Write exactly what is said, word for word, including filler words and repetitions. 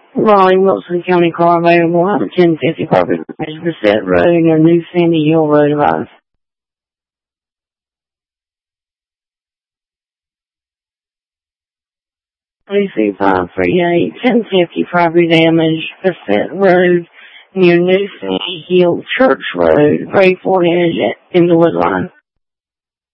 Raleigh, Wilson County car available on ten fifty Property Bassett Road or New Sandy Hill Road advised. three two five three eight, ten fifty property damage, Bassett Road near New Sandy Hill Church Road, Gray Ford Edge in the Woodline.